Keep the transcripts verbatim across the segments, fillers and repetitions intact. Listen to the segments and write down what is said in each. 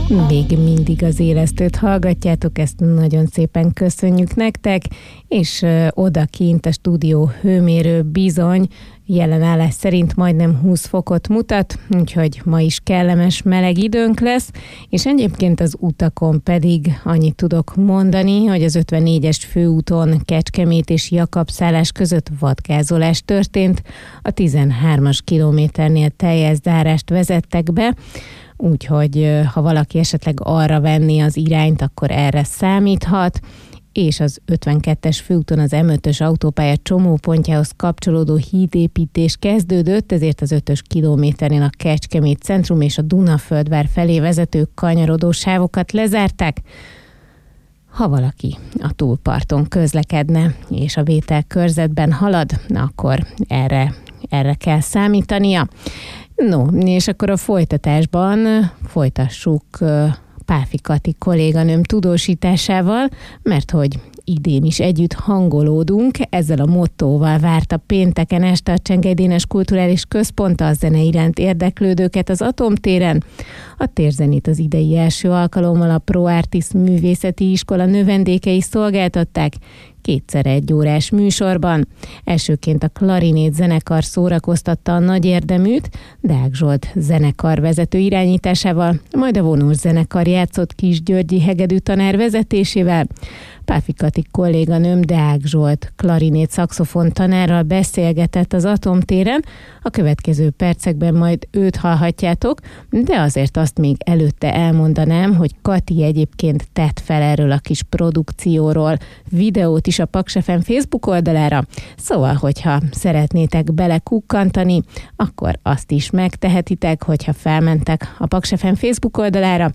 Még mindig az élesztőt hallgatjátok, ezt nagyon szépen köszönjük nektek, és odakint a stúdió hőmérő bizony jelenállás szerint majdnem húsz fokot mutat, úgyhogy ma is kellemes meleg időnk lesz, és egyébként az utakon pedig annyit tudok mondani, hogy az ötvennégyes főúton Kecskemét és Jakabszállás között vadgázolás történt, a tizenhármas kilométernél teljes zárást vezettek be, úgyhogy ha valaki esetleg arra venni az irányt, akkor erre számíthat, és az ötvenkettes főúton az em ötös autópálya csomópontjához kapcsolódó hídépítés kezdődött, ezért az ötös kilométernél a Kecskemét centrum és a Dunaföldvár felé vezető kanyarodó sávokat lezárták. Ha valaki a túlparton közlekedne és a vételkörzetben halad, akkor erre, erre kell számítania. No, és akkor a folytatásban folytassuk Pálffy Kati kolléganőm tudósításával, mert hogy idén is együtt hangolódunk, ezzel a mottóval várta pénteken este a Csengely Dénes Kulturális Központ a zene iránt érdeklődőket az Atomtéren. A térzenét az idei első alkalommal a Pro Artis Művészeti Iskola növendékei szolgáltatták, kétszer egy órás műsorban. Elsőként a klarinét zenekar szórakoztatta a nagy érdeműt, Deák Zsolt zenekarvezető irányításával, majd a vonós zenekar játszott Kis Györgyi hegedű tanár vezetésével. Pálffy Kati kolléganőm Deák Zsolt klarinét szaxofon tanárral beszélgetett az Atomtéren. A következő percekben majd őt hallhatjátok, de azért azt még előtte elmondanám, hogy Kati egyébként tett fel erről a kis produkcióról videót is a Paks ef em Facebook oldalára, szóval, hogyha szeretnétek belekukkantani, akkor azt is megtehetitek, hogyha felmentek a Paks ef em Facebook oldalára.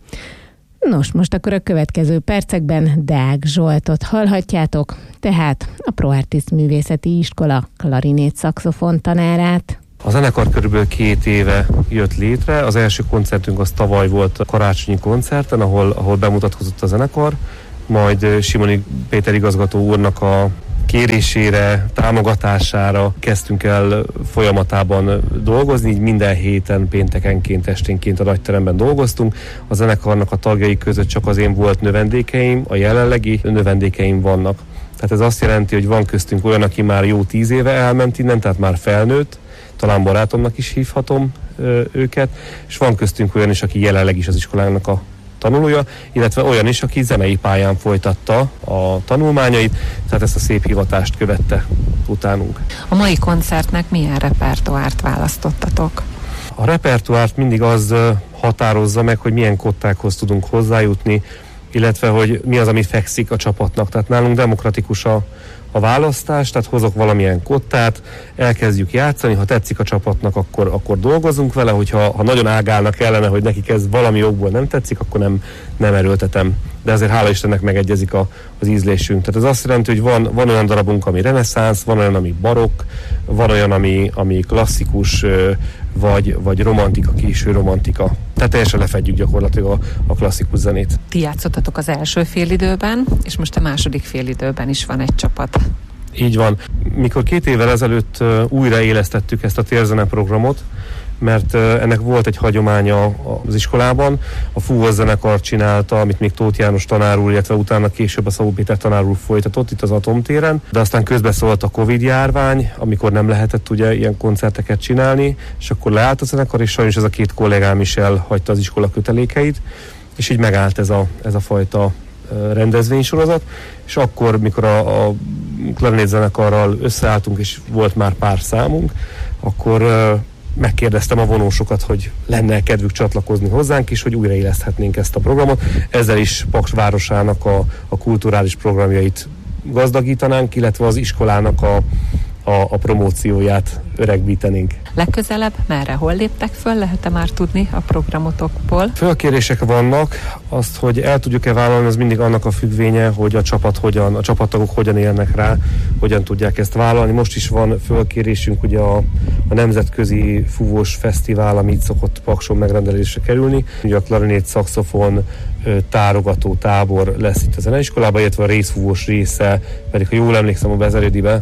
Nos, most akkor a következő percekben Deák Zsoltot hallhatjátok, tehát a Pro Artis Művészeti Iskola klarinét szaxofon tanárát. A zenekar körülbelül két éve jött létre. Az első koncertünk az tavaly volt a karácsonyi koncerten, ahol, ahol bemutatkozott a zenekar, majd Simoni Péter igazgató úrnak a kérésére, támogatására kezdtünk el folyamatában dolgozni, így minden héten, péntekenként, esténként a nagyteremben dolgoztunk. A zenekarnak a tagjai között csak az én volt növendékeim, a jelenlegi növendékeim vannak. Tehát ez azt jelenti, hogy van köztünk olyan, aki már jó tíz éve elment innen, tehát már felnőtt, talán barátomnak is hívhatom ö, őket, és van köztünk olyan is, aki jelenleg is az iskolának a tanulója, illetve olyan is, aki zenei pályán folytatta a tanulmányait, tehát ezt a szép hivatást követte utánunk. A mai koncertnek milyen repertoárt választottatok? A repertoárt mindig az határozza meg, hogy milyen kottákhoz tudunk hozzájutni, illetve hogy mi az, ami fekszik a csapatnak. Tehát nálunk demokratikus a, a választás, tehát hozok valamilyen kottát, elkezdjük játszani, ha tetszik a csapatnak, akkor, akkor dolgozunk vele, hogyha ha nagyon ágálnak ellene, hogy nekik ez valami okból nem tetszik, akkor nem, nem erőltetem. De azért hála Istennek megegyezik a, az ízlésünk. Tehát ez azt jelenti, hogy van, van olyan darabunk, ami reneszánsz, van olyan, ami barokk, van olyan, ami, ami klasszikus, vagy, vagy romantika, késő romantika. Tehát teljesen lefedjük gyakorlatilag a, a klasszikus zenét. Ti játszottatok az első félidőben, és most a második félidőben is van egy csapat. Így van. Mikor két évvel ezelőtt újra élesztettük ezt a térzene programot, mert ennek volt egy hagyománya az iskolában. A Fúvós zenekar csinálta, amit még Tóth János tanár úr, illetve utána később a Szabó Péter tanár úr folytatott itt az Atomtéren, de aztán közbeszólt a Covid járvány, amikor nem lehetett ugye ilyen koncerteket csinálni, és akkor leállt a zenekar, és sajnos ez a két kollégám is elhagyta az iskola kötelékeit, és így megállt ez a, ez a fajta rendezvénysorozat, és akkor, mikor a, a klarinét zenekarral összeálltunk, és volt már pár számunk, akkor megkérdeztem a vonósokat, hogy lenne kedvük csatlakozni hozzánk is, hogy újraéleszthetnénk ezt a programot. Ezzel is Paks városának a, a kulturális programjait gazdagítanánk, illetve az iskolának a, a, a promócióját öregbítenénk. Legközelebb merre, hol léptek föl? Lehet-e már tudni a programotokból? Fölkérések vannak, azt, hogy el tudjuk-e vállalni, az mindig annak a függvénye, hogy a csapat hogyan, a csapattagok hogyan élnek rá, hogyan tudják ezt vállalni. Most is van fölkérésünk, ugye a, a Nemzetközi Fúvós Fesztivál, ami így szokott Pakson megrendelésre kerülni. Ugye a klarinét szaxofon tárogató tábor lesz itt a zeneiskolában, illetve a részfúvós része, pedig ha jól emlékszem a Bezelődibe.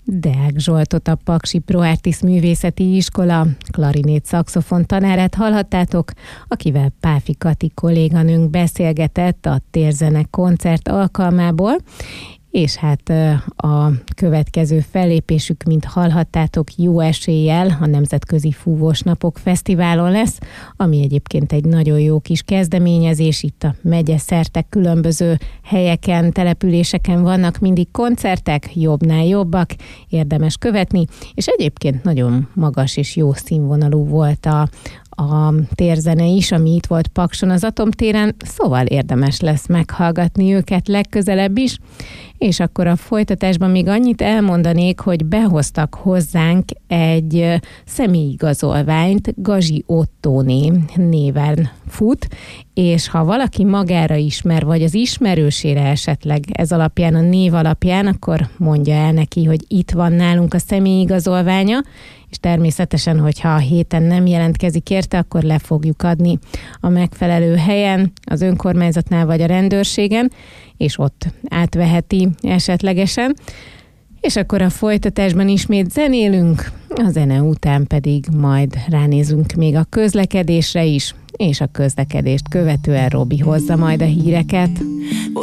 Deák Zsoltot, a Paksi Pro Artis Művészeti Iskola klarinét szaxofon tanárát hallhattátok, akivel Páfi Kati kolléganőnk beszélgetett a Térzene koncert alkalmából, és hát a következő fellépésük, mint hallhattátok, jó eséllyel a Nemzetközi Fúvós Napok Fesztiválon lesz, ami egyébként egy nagyon jó kis kezdeményezés. Itt a megye szerte különböző helyeken, településeken vannak mindig koncertek, jobbnál jobbak, érdemes követni, és egyébként nagyon magas és jó színvonalú volt a a térzene is, ami itt volt Pakson az Atomtéren, szóval érdemes lesz meghallgatni őket legközelebb is, és akkor a folytatásban még annyit elmondanék, hogy behoztak hozzánk egy személyigazolványt, Gazsi Ottóné néven fut, és ha valaki magára ismer, vagy az ismerősére esetleg ez alapján, a név alapján, akkor mondja el neki, hogy itt van nálunk a személyigazolványa, és természetesen, hogyha a héten nem jelentkezik érte, akkor le fogjuk adni a megfelelő helyen, az önkormányzatnál vagy a rendőrségen, és ott átveheti esetlegesen. És akkor a folytatásban ismét zenélünk, a zene után pedig majd ránézünk még a közlekedésre is, és a közlekedést követően Robi hozza majd a híreket.